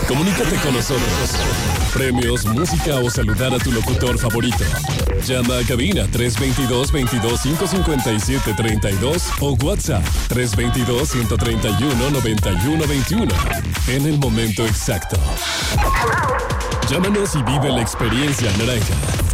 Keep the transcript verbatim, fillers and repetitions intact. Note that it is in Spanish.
Comunícate con nosotros. Premios, música o saludar a tu locutor favorito. Llama a cabina tres dos dos, veintidós, cinco cincuenta y siete, treinta y dos o WhatsApp tres dos dos, ciento treinta y uno, noventa y uno, veintiuno. En el momento exacto. Llámanos y vive la experiencia naranja.